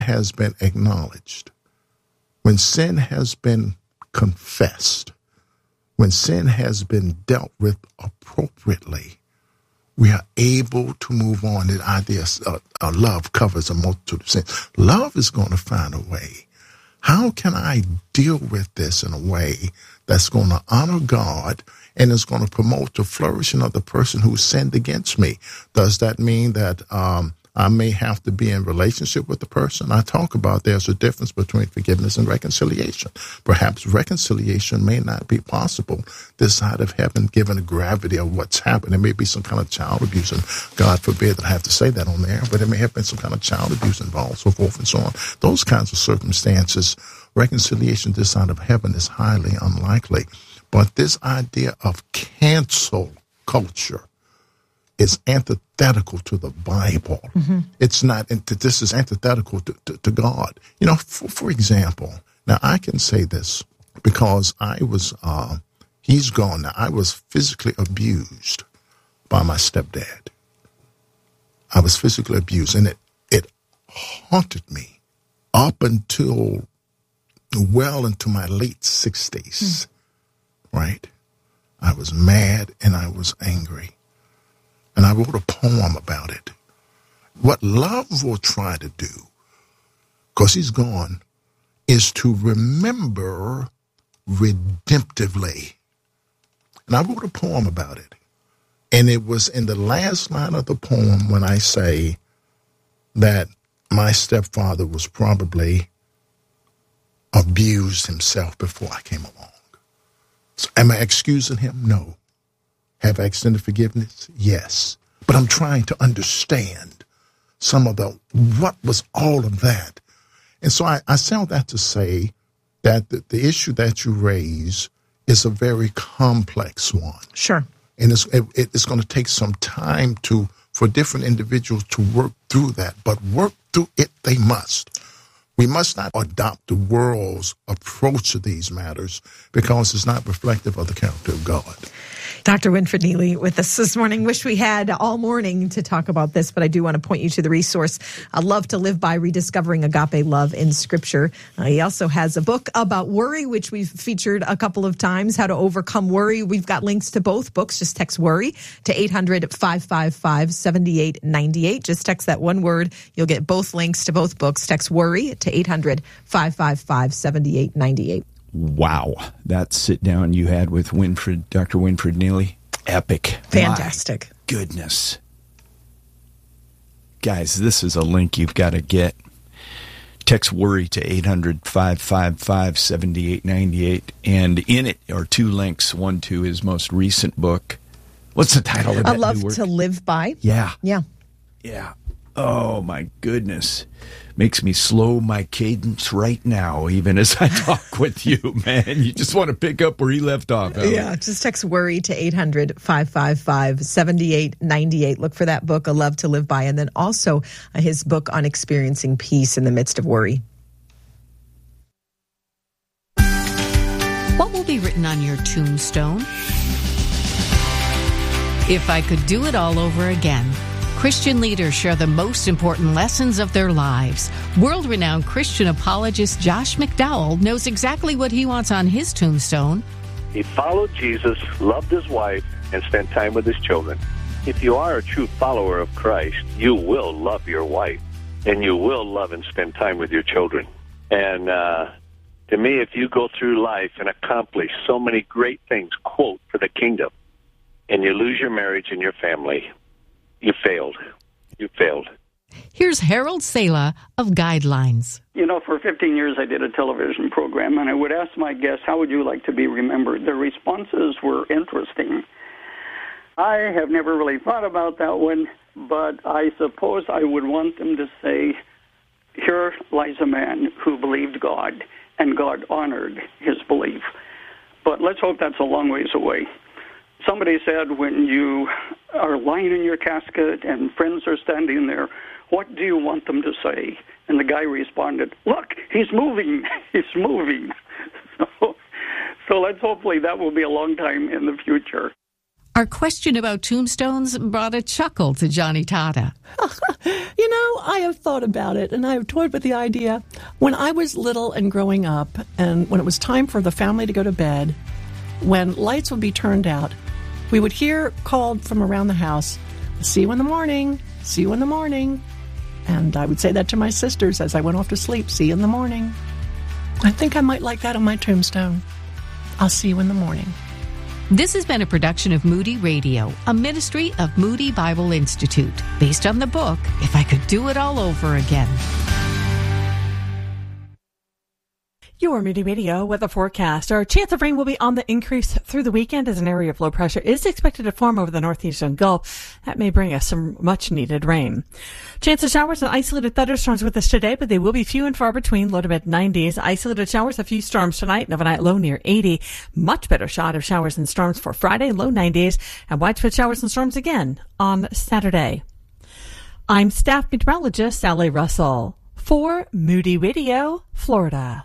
has been acknowledged, when sin has been confessed, when sin has been dealt with appropriately, we are able to move on. The idea of love covers a multitude of sins. Love is going to find a way. How can I deal with this in a way that's going to honor God and is going to promote the flourishing of the person who sinned against me? Does that mean that I may have to be in relationship with the person? I talk about there's a difference between forgiveness and reconciliation. Perhaps reconciliation may not be possible this side of heaven, given the gravity of what's happened. There may be some kind of child abuse, and God forbid that I have to say that on there, but there may have been some kind of child abuse involved, so forth and so on. Those kinds of circumstances, reconciliation this side of heaven is highly unlikely. But this idea of cancel culture is antithetical to the Bible. Mm-hmm. It's not. This is antithetical to God. You know, for example, now I can say this because I was, he's gone now. I was physically abused by my stepdad. I was physically abused, and it haunted me up until well into my late 60s, right? I was mad and I was angry. And I wrote a poem about it. What love will try to do, because he's gone, is to remember redemptively. And I wrote a poem about it. And it was in the last line of the poem when I say that my stepfather was probably abused himself before I came along. So am I excusing him? No. Have I extended forgiveness? Yes. But I'm trying to understand some of what was all of that. And so I say all that to say that the issue that you raise is a very complex one. Sure. And it's going to take some time for different individuals to work through that. But work through it they must. We must not adopt the world's approach to these matters because it's not reflective of the character of God. Dr. Winfred Neely with us this morning. Wish we had all morning to talk about this, but I do want to point you to the resource, Love to Live By, Rediscovering Agape Love in Scripture. He also has a book about worry, which we've featured a couple of times, How to Overcome Worry. We've got links to both books. Just text worry to 800-555-7898. Just text that one word. You'll get both links to both books. Text worry to 800-555-7898. Wow. That sit down you had with Dr. Winfred Neely. Epic. Fantastic. My goodness. Guys, this is a link you've got to get. Text worry to 800-555-7898. And in it are two links. One to his most recent book. What's the title of that new work? A Love to Live By. Yeah. Yeah. Yeah. Oh, my goodness. Makes me slow my cadence right now, even as I talk with you, man. You just want to pick up where he left off. Ellen. Yeah, just text worry to 800-555-7898. Look for that book, A Love to Live By, and then also his book on experiencing peace in the midst of worry. What will be written on your tombstone? If I could do it all over again. Christian leaders share the most important lessons of their lives. World-renowned Christian apologist Josh McDowell knows exactly what he wants on his tombstone. He followed Jesus, loved his wife, and spent time with his children. If you are a true follower of Christ, you will love your wife, and you will love and spend time with your children. And to me, if you go through life and accomplish so many great things, quote, for the kingdom, and you lose your marriage and your family, you failed. You failed. Here's Harold Sala of Guidelines. You know, for 15 years I did a television program, and I would ask my guests, how would you like to be remembered? Their responses were interesting. I have never really thought about that one, but I suppose I would want them to say, here lies a man who believed God, and God honored his belief. But let's hope that's a long ways away. Somebody said when you are lying in your casket and friends are standing there, what do you want them to say? And the guy responded, look, he's moving, he's moving. So let's hopefully that will be a long time in the future. Our question about tombstones brought a chuckle to Johnny Tata. I have thought about it, and I have toyed with the idea. When I was little and growing up, and when it was time for the family to go to bed, when lights would be turned out, we would hear called from around the house, "See you in the morning, see you in the morning." And I would say that to my sisters as I went off to sleep, "See you in the morning." I think I might like that on my tombstone. I'll see you in the morning. This has been a production of Moody Radio, a ministry of Moody Bible Institute, based on the book, If I Could Do It All Over Again. Your Moody Radio weather forecast. Our chance of rain will be on the increase through the weekend as an area of low pressure is expected to form over the northeastern Gulf. That may bring us some much-needed rain. Chance of showers and isolated thunderstorms with us today, but they will be few and far between, low to mid-90s. Isolated showers, a few storms tonight, and overnight low near 80. Much better shot of showers and storms for Friday, low 90s, and widespread showers and storms again on Saturday. I'm staff meteorologist Sally Russell for Moody Radio, Florida.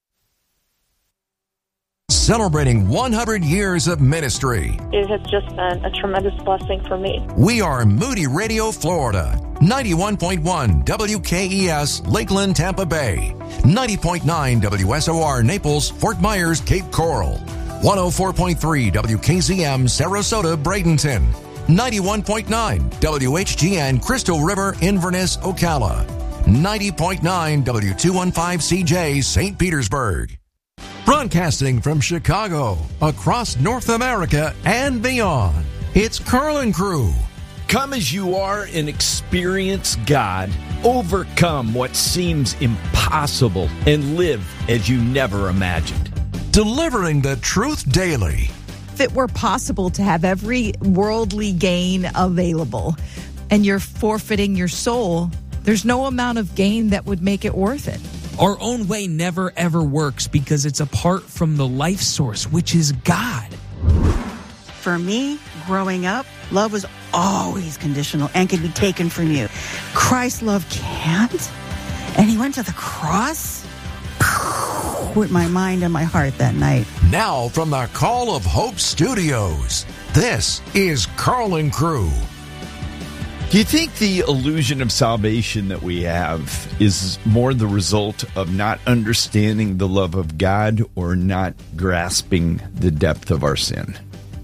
Celebrating 100 years of ministry. It has just been a tremendous blessing for me. We are Moody Radio, Florida. 91.1 WKES, Lakeland, Tampa Bay. 90.9 WSOR, Naples, Fort Myers, Cape Coral. 104.3 WKZM, Sarasota, Bradenton. 91.9 WHGN, Crystal River, Inverness, Ocala. 90.9 W215CJ, St. Petersburg. Broadcasting from Chicago, across North America and beyond, it's Carl & Crew. Come as you are and experience God. Overcome what seems impossible and live as you never imagined. Delivering the truth daily. If it were possible to have every worldly gain available and you're forfeiting your soul, there's no amount of gain that would make it worth it. Our own way never, ever works because it's apart from the life source, which is God. For me, growing up, love was always conditional and could be taken from you. Christ's love can't. And he went to the cross with my mind and my heart that night. Now from the Call of Hope Studios, this is Carl & Crew. Do you think the illusion of salvation that we have is more the result of not understanding the love of God or not grasping the depth of our sin?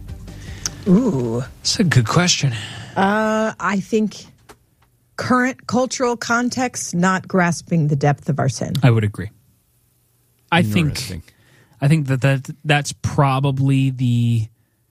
Ooh. That's a good question. I think current cultural context, not grasping the depth of our sin. I would agree. I think that's probably the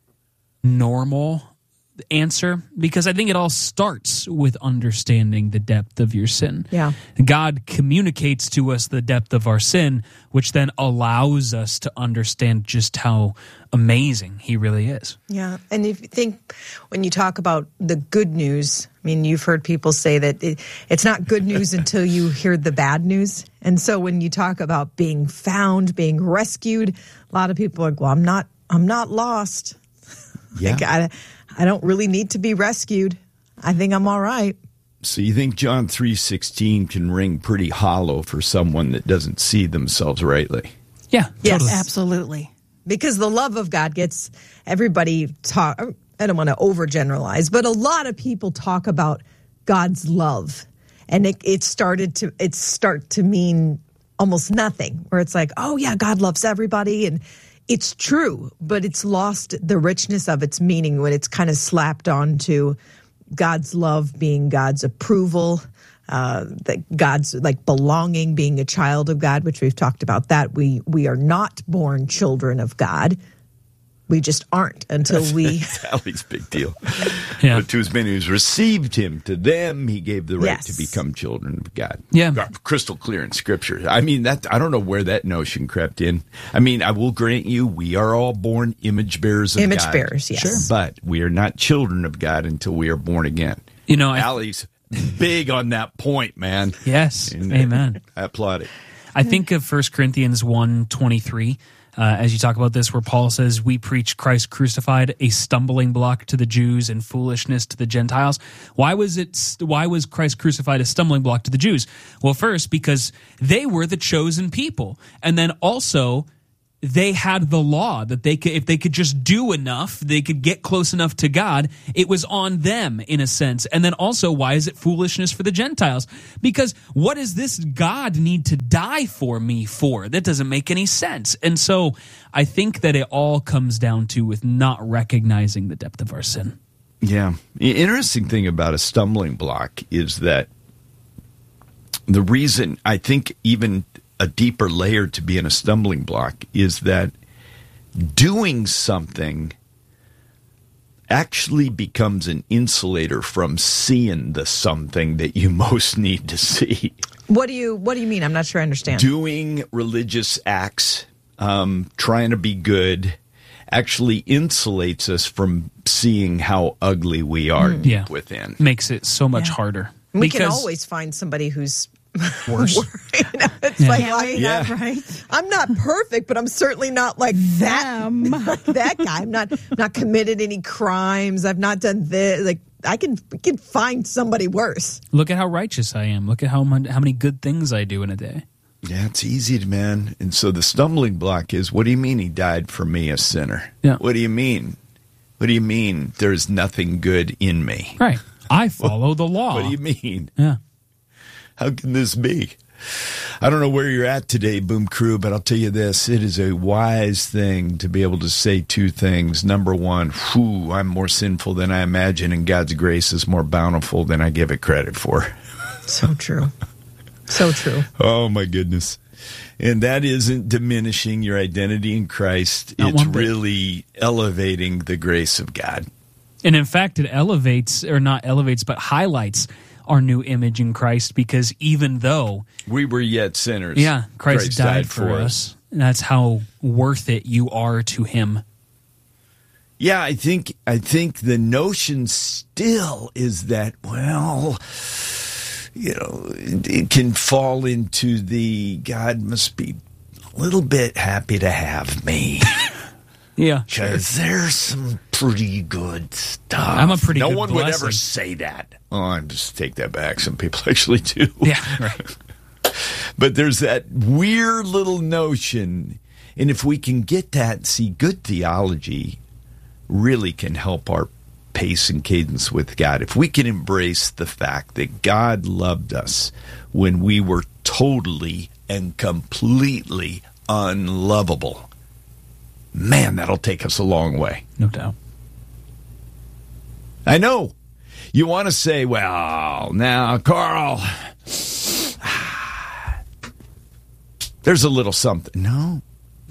normal answer, because I think it all starts with understanding the depth of your sin. Yeah. God communicates to us the depth of our sin, which then allows us to understand just how amazing he really is. Yeah. And if you think, when you talk about the good news, I mean, you've heard people say that it's not good news until you hear the bad news. And so when you talk about being found, being rescued, a lot of people are like, well, I'm not lost. Yeah. Like, I don't really need to be rescued. I think I'm all right. So you think John 3:16 can ring pretty hollow for someone that doesn't see themselves rightly? Yeah. Yes, totally. Absolutely. Because the love of God gets everybody talk. I don't want to overgeneralize, but a lot of people talk about God's love, and it start to mean almost nothing. Where it's like, oh yeah, God loves everybody, and it's true, but it's lost the richness of its meaning when it's kind of slapped onto God's love being God's approval, that God's like belonging, being a child of God, which we've talked about that. We are not born children of God. We just aren't until we... That's Allie's big deal. Yeah. But to as many as received him, to them he gave the right Yes. to become children of God. Yeah. Crystal clear in Scripture. I mean, I don't know where that notion crept in. I mean, I will grant you, we are all born image bearers of God. Image bearers, yes. Sure. But we are not children of God until we are born again. You know, Allie's big on that point, man. Yes. And Amen. I applaud it. I think of 1 Corinthians 1:23, as you talk about this, where Paul says, we preach Christ crucified, a stumbling block to the Jews and foolishness to the Gentiles. Why was Christ crucified a stumbling block to the Jews? Well, first, because they were the chosen people. And then also, they had the law that they could, if they could just do enough, they could get close enough to God. It was on them in a sense. And then also, why is it foolishness for the Gentiles? Because what does this God need to die for me for? That doesn't make any sense. And so I think that it all comes down to with not recognizing the depth of our sin. Yeah. The interesting thing about a stumbling block is that the reason, I think even a deeper layer to being a stumbling block, is that doing something actually becomes an insulator from seeing the something that you most need to see. What do you mean? I'm not sure I understand. Doing religious acts, trying to be good, actually insulates us from seeing how ugly we are deep within. Makes it so much harder. We can always find somebody who's worse. It's right? I'm not perfect, but I'm certainly not like that guy. I'm not committed any crimes. I've not done this. Like we can find somebody worse. Look at how righteous I am. Look at how many good things I do in a day. Yeah, it's easy, man. And so the stumbling block is, what do you mean he died for me, a sinner? Yeah. What do you mean? What do you mean there's nothing good in me? Right. I follow the law. What do you mean? Yeah. How can this be? I don't know where you're at today, Boom Crew, but I'll tell you this. It is a wise thing to be able to say two things. Number one, I'm more sinful than I imagine, and God's grace is more bountiful than I give it credit for. So true. So true. Oh, my goodness. And that isn't diminishing your identity in Christ. It's really elevating the grace of God. And in fact, it elevates, or not elevates, but highlights our new image in Christ, because even though we were yet sinners, Christ died for us. And that's how worth it you are to him. Yeah, I think the notion still is that, it can fall into the God must be a little bit happy to have me. Yeah, because there's some pretty good stuff. I'm a pretty good No one blessing. would ever say that. Oh, I just take that back. Some people actually do. Yeah, right. But there's that weird little notion. And if we can get that, see, good theology really can help our pace and cadence with God. If we can embrace the fact that God loved us when we were totally and completely unlovable, man, that'll take us a long way. No doubt. I know. You want to say, well, now, Carl, there's a little something. No.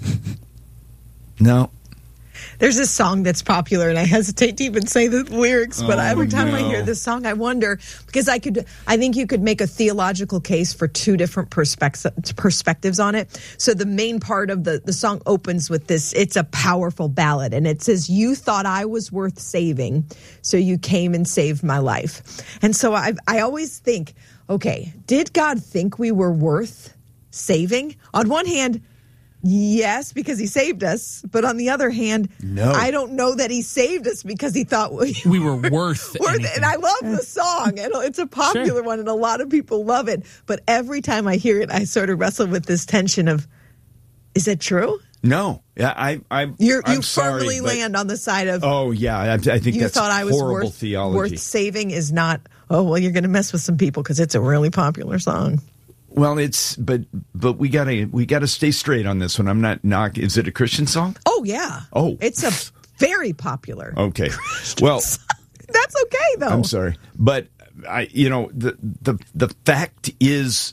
No. There's this song that's popular, and I hesitate to even say the lyrics, but every time I hear this song, I wonder, because I think you could make a theological case for two different perspectives on it. So the main part of the song opens with this, it's a powerful ballad, and it says, "You thought I was worth saving, so you came and saved my life." And so I always think, okay, did God think we were worth saving? On one hand, yes, because he saved us. But on the other hand, no. I don't know that he saved us because he thought we were worth anything. And I love the song. And it's a popular one, and a lot of people love it. But every time I hear it, I sort of wrestle with this tension of, is that true? No. Yeah, you I'm firmly sorry, land on the side of, oh, yeah, I think you that's thought I was horrible worth theology. Worth saving is not, oh, well, you're going to mess with some people because it's a really popular song. Well, but we gotta stay straight on this one. I'm not is it a Christian song? Oh yeah. Oh, it's a very popular. Okay, well, that's okay though. I'm sorry, but the fact is,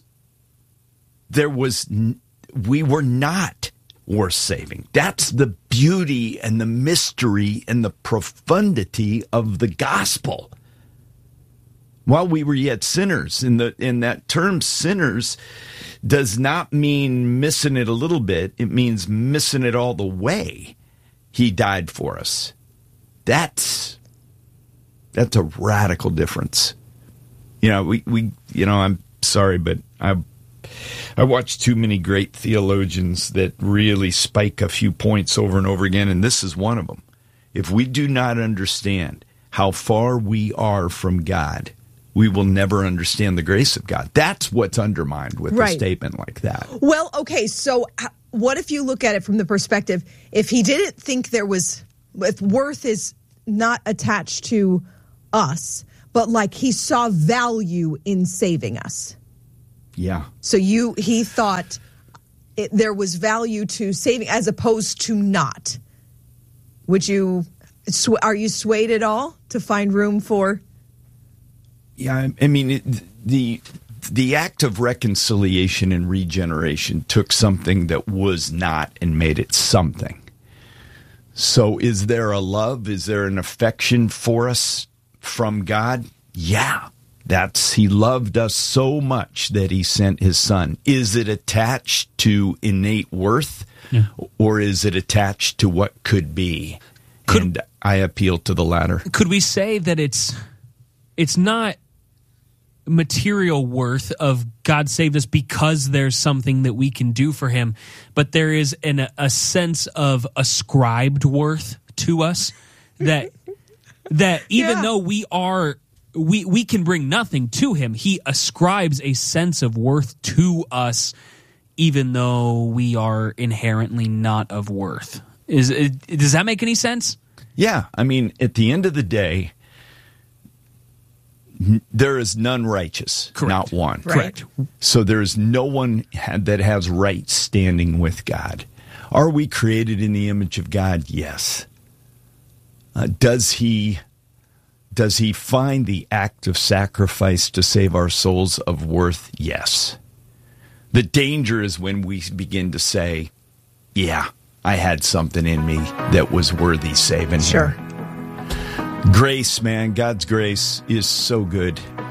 we were not worth saving. That's the beauty and the mystery and the profundity of the gospel. While we were yet sinners, in that term sinners does not mean missing it a little bit. It means missing it all the way. He died for us. That's a radical difference. I'm sorry, but I watched too many great theologians that really spike a few points over and over again, and this is one of them. If we do not understand how far we are from God, we will never understand the grace of God. That's what's undermined with a statement like that. Well, okay, so what if you look at it from the perspective, if he didn't think if worth is not attached to us, but like he saw value in saving us. Yeah. So he thought there was value to saving as opposed to not. Are you swayed at all to find room for? Yeah, I mean, the act of reconciliation and regeneration took something that was not and made it something. So is there a love? Is there an affection for us from God? Yeah. He loved us so much that he sent his son. Is it attached to innate worth, or is it attached to what could be? And I appeal to the latter. Could we say that it's not material worth of God saved us because there's something that we can do for him, but there is a sense of ascribed worth to us that even though we can bring nothing to him, he ascribes a sense of worth to us even though we are inherently not of worth. Does that make any sense? Yeah. I mean, at the end of the day, there is none righteous, Correct. Not one. Correct. So there is no one that has right standing with God. Are we created in the image of God? Yes. Does he find the act of sacrifice to save our souls of worth? Yes. The danger is when we begin to say, yeah, I had something in me that was worthy saving. Sure. Here. Grace, man, God's grace is so good.